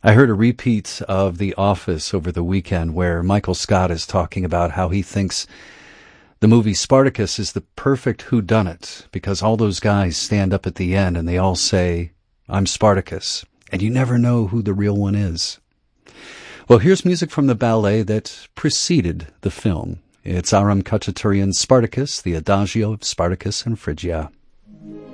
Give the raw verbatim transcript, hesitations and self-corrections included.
I heard a repeat of The Office over the weekend where Michael Scott is talking about how he thinks the movie Spartacus is the perfect whodunit because all those guys stand up at the end and they all say, "I'm Spartacus," and you never know who the real one is. Well, here's music from the ballet that preceded the film. It's Aram Khachaturian's Spartacus, the Adagio of Spartacus and Phrygia.